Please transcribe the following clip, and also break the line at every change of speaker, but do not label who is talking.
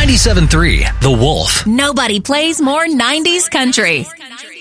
97.3 The Wolf.
Nobody plays more 90s country.